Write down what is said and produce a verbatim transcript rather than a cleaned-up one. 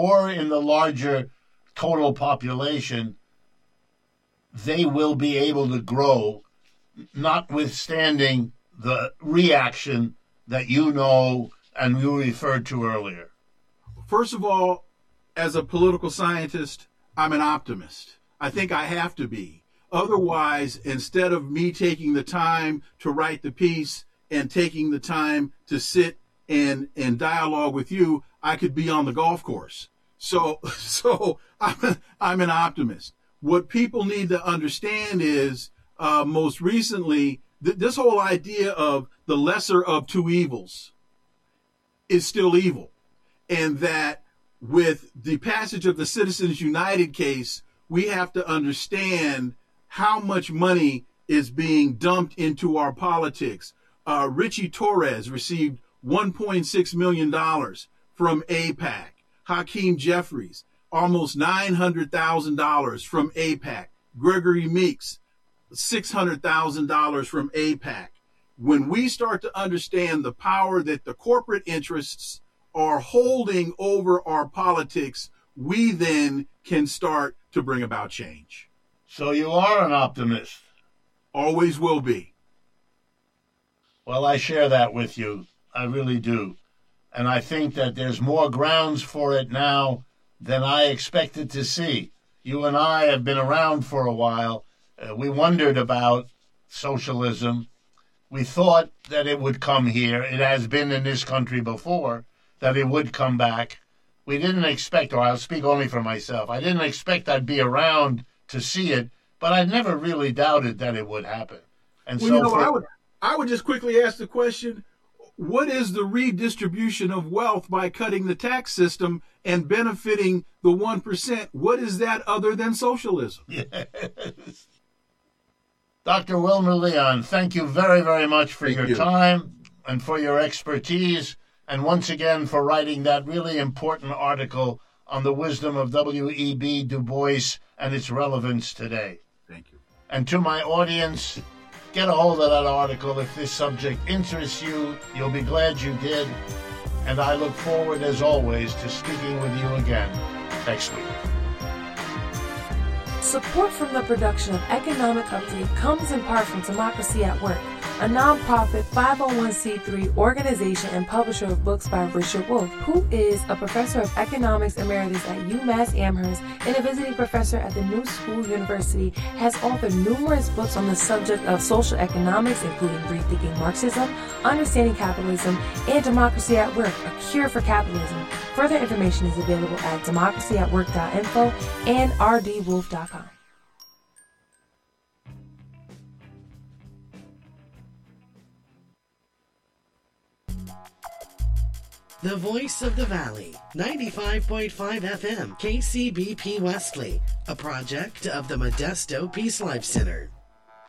or in the larger total population, they will be able to grow, notwithstanding the reaction that you know and you referred to earlier? First of all, as a political scientist, I'm an optimist. I think I have to be. Otherwise, instead of me taking the time to write the piece and taking the time to sit and, and dialogue with you, I could be on the golf course. So, so I'm, I'm an optimist. What people need to understand is, uh, most recently, th- this whole idea of the lesser of two evils is still evil. And that with the passage of the Citizens United case, we have to understand how much money is being dumped into our politics. Uh, Richie Torres received one point six million dollars from AIPAC. Hakeem Jeffries, almost nine hundred thousand dollars from AIPAC. Gregory Meeks, six hundred thousand dollars from AIPAC. When we start to understand the power that the corporate interests are holding over our politics, we then can start to bring about change. So you are an optimist. Always will be. Well, I share that with you. I really do. And I think that there's more grounds for it now than I expected to see. You and I have been around for a while. Uh, we wondered about socialism. We thought that it would come here. It has been in this country before, that it would come back. We didn't expect, or I'll speak only for myself, I didn't expect I'd be around to see it, but I never really doubted that it would happen. And well, so you know, for, I would I would just quickly ask the question, what is the redistribution of wealth by cutting the tax system and benefiting the one percent? What is that other than socialism? Yes. Doctor Wilmer Leon, thank you very, very much for Thank your you. time and for your expertise, and once again for writing that really important article on the wisdom of W E B Du Bois and its relevance today. Thank you. And to my audience, get a hold of that article. If this subject interests you, you'll be glad you did. And I look forward, as always, to speaking with you again next week. Support from the production of Economic Update comes in part from Democracy at Work, a nonprofit five oh one c three organization and publisher of books by Richard Wolff, who is a professor of economics emeritus at UMass Amherst and a visiting professor at the New School University, has authored numerous books on the subject of social economics, including Rethinking Marxism, Understanding Capitalism, and Democracy at Work, A Cure for Capitalism. Further information is available at democracy at work dot info and r d wolf dot com. The Voice of the Valley, ninety-five point five F M, K C B P Wesley, a project of the Modesto Peace Life Center.